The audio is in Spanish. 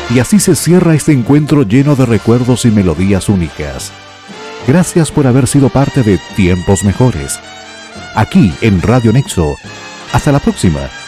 Y así se cierra este encuentro lleno de recuerdos y melodías únicas. Gracias por haber sido parte de Tiempos Mejores. Aquí en Radio Nexo. Hasta la próxima.